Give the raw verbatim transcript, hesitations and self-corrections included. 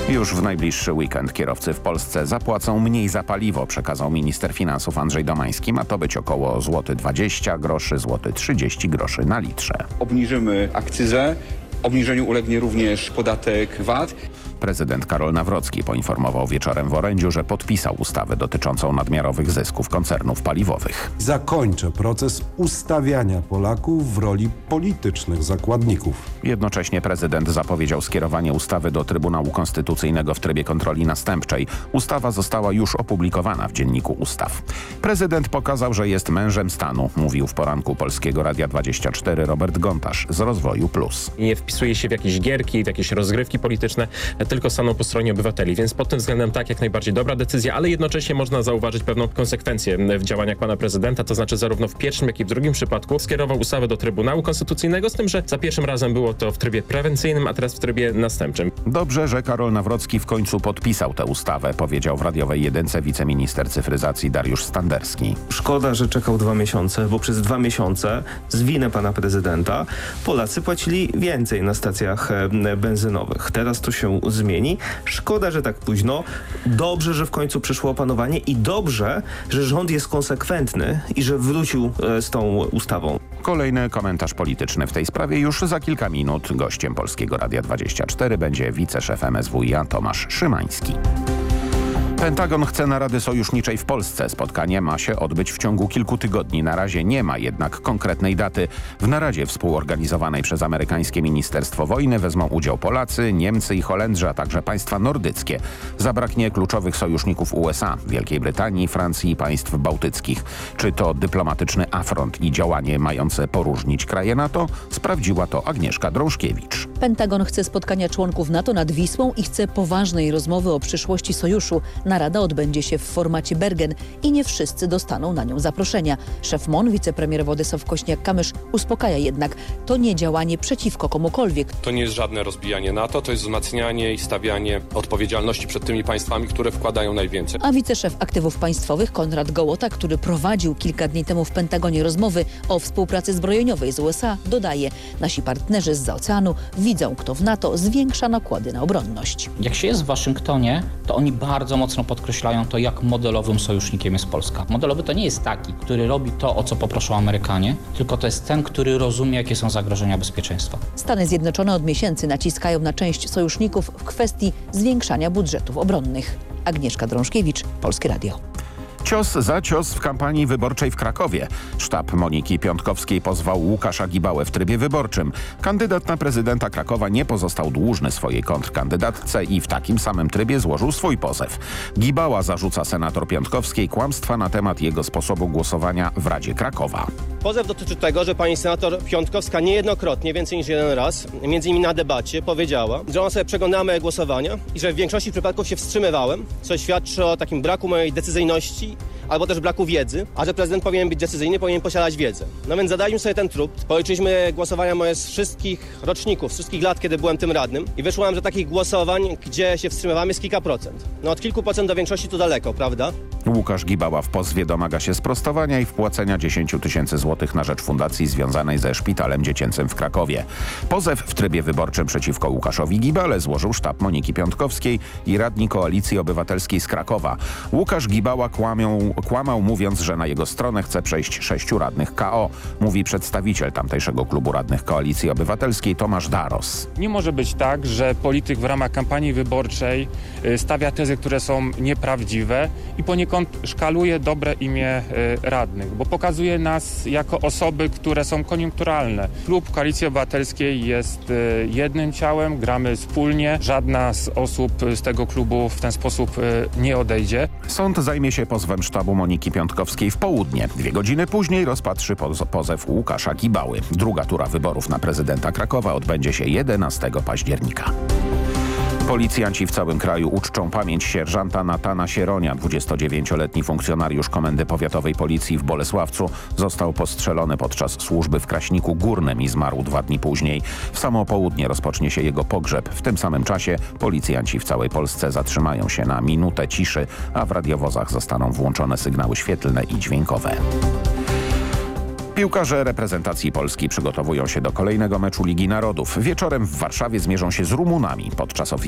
Już w najbliższy weekend kierowcy w Polsce zapłacą mniej za paliwo, przekazał minister finansów Andrzej Domański. Ma to być około złoty dwadzieścia groszy, złoty trzydzieści groszy na litrze. Obniżymy akcyzę, obniżeniu ulegnie również podatek V A T. Prezydent Karol Nawrocki poinformował wieczorem w orędziu, że podpisał ustawę dotyczącą nadmiarowych zysków koncernów paliwowych. Zakończę proces ustawiania Polaków w roli politycznych zakładników. Jednocześnie prezydent zapowiedział skierowanie ustawy do Trybunału Konstytucyjnego w trybie kontroli następczej. Ustawa została już opublikowana w Dzienniku Ustaw. Prezydent pokazał, że jest mężem stanu, mówił w poranku Polskiego Radia dwadzieścia cztery Robert Gontarz z Rozwoju Plus. Nie wpisuje się w jakieś gierki, w jakieś rozgrywki polityczne, tylko stanął po stronie obywateli, więc pod tym względem tak, jak najbardziej dobra decyzja, ale jednocześnie można zauważyć pewną konsekwencję w działaniach pana prezydenta, to znaczy zarówno w pierwszym, jak i w drugim przypadku skierował ustawę do Trybunału Konstytucyjnego, z tym, że za pierwszym razem było to w trybie prewencyjnym, a teraz w trybie następczym. Dobrze, że Karol Nawrocki w końcu podpisał tę ustawę, powiedział w radiowej jedynce wiceminister cyfryzacji Dariusz Standerski. Szkoda, że czekał dwa miesiące, bo przez dwa miesiące z winy pana prezydenta Polacy płacili więcej na stacjach benzynowych. Teraz to się zmieni. Szkoda, że tak późno. Dobrze, że w końcu przyszło opanowanie i dobrze, że rząd jest konsekwentny i że wrócił z tą ustawą. Kolejny komentarz polityczny w tej sprawie już za kilka minut. Gościem Polskiego Radia dwadzieścia cztery będzie wiceszef M S W i A Tomasz Szymański. Pentagon chce narady sojuszniczej w Polsce. Spotkanie ma się odbyć w ciągu kilku tygodni. Na razie nie ma jednak konkretnej daty. W naradzie współorganizowanej przez amerykańskie Ministerstwo Wojny wezmą udział Polacy, Niemcy i Holendrzy, a także państwa nordyckie. Zabraknie kluczowych sojuszników U S A, Wielkiej Brytanii, Francji i państw bałtyckich. Czy to dyplomatyczny afront i działanie mające poróżnić kraje NATO? Sprawdziła to Agnieszka Drążkiewicz. Pentagon chce spotkania członków NATO nad Wisłą i chce poważnej rozmowy o przyszłości sojuszu. Narada odbędzie się w formacie Bergen i nie wszyscy dostaną na nią zaproszenia. Szef M O N, wicepremier Władysław Kośniak-Kamysz uspokaja jednak, to nie działanie przeciwko komukolwiek. To nie jest żadne rozbijanie NATO, to jest wzmacnianie i stawianie odpowiedzialności przed tymi państwami, które wkładają najwięcej. A wiceszef aktywów państwowych Konrad Gołota, który prowadził kilka dni temu w Pentagonie rozmowy o współpracy zbrojeniowej z U S A, dodaje: nasi partnerzy zza oceanu widzą, kto w NATO zwiększa nakłady na obronność. Jak się jest w Waszyngtonie, to oni bardzo mocno podkreślają to, jak modelowym sojusznikiem jest Polska. Modelowy to nie jest taki, który robi to, o co poproszą Amerykanie, tylko to jest ten, który rozumie, jakie są zagrożenia bezpieczeństwa. Stany Zjednoczone od miesięcy naciskają na część sojuszników w kwestii zwiększania budżetów obronnych. Agnieszka Drążkiewicz, Polskie Radio. Cios za cios w kampanii wyborczej w Krakowie. Sztab Moniki Piątkowskiej pozwał Łukasza Gibałę w trybie wyborczym. Kandydat na prezydenta Krakowa nie pozostał dłużny swojej kontrkandydatce i w takim samym trybie złożył swój pozew. Gibała zarzuca senator Piątkowskiej kłamstwa na temat jego sposobu głosowania w Radzie Krakowa. Pozew dotyczy tego, że pani senator Piątkowska niejednokrotnie, więcej niż jeden raz, między innymi na debacie, powiedziała, że ona sobie przeglądała moje głosowania i że w większości przypadków się wstrzymywałem, co świadczy o takim braku mojej decyzyjności albo też braku wiedzy, a że prezydent powinien być decyzyjny, powinien posiadać wiedzę. No więc zadaliśmy sobie ten trud, policzyliśmy głosowania moje z wszystkich roczników, z wszystkich lat, kiedy byłem tym radnym i wyszło nam, że takich głosowań, gdzie się wstrzymywamy, jest kilka procent. No od kilku procent do większości to daleko, prawda? Łukasz Gibała w pozwie domaga się sprostowania i wpłacenia dziesięć tysięcy złotych na rzecz fundacji związanej ze szpitalem dziecięcym w Krakowie. Pozew w trybie wyborczym przeciwko Łukaszowi Gibale złożył sztab Moniki Piątkowskiej i radni Koalicji Obywatelskiej z Krakowa. Łukasz Gibała kłamią, kłamał mówiąc, że na jego stronę chce przejść sześciu radnych K O, mówi przedstawiciel tamtejszego klubu radnych Koalicji Obywatelskiej Tomasz Daros. Nie może być tak, że polityk w ramach kampanii wyborczej stawia tezy, które są nieprawdziwe i poniekąd szkaluje dobre imię radnych, bo pokazuje nas jako osoby, które są koniunkturalne. Klub Koalicji Obywatelskiej jest jednym ciałem, gramy wspólnie. Żadna z osób z tego klubu w ten sposób nie odejdzie. Sąd zajmie się pozwem sztabu Moniki Piątkowskiej w południe. Dwie godziny później rozpatrzy poz pozew Łukasza Gibały. Druga tura wyborów na prezydenta Krakowa odbędzie się jedenastego października. Policjanci w całym kraju uczczą pamięć sierżanta Natana Sieronia. dwudziestodziewięcioletni funkcjonariusz Komendy Powiatowej Policji w Bolesławcu został postrzelony podczas służby w Kraśniku Górnym i zmarł dwa dni później. W samo południe rozpocznie się jego pogrzeb. W tym samym czasie policjanci w całej Polsce zatrzymają się na minutę ciszy, a w radiowozach zostaną włączone sygnały świetlne i dźwiękowe. Piłkarze reprezentacji Polski przygotowują się do kolejnego meczu Ligi Narodów. Wieczorem w Warszawie zmierzą się z Rumunami podczas